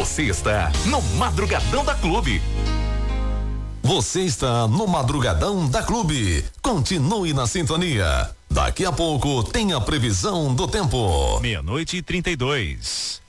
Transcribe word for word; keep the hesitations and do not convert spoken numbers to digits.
Você está no Madrugadão da Clube. Você está no Madrugadão da Clube. Continue na sintonia. Daqui a pouco tem a previsão do tempo. Meia-noite e trinta e dois.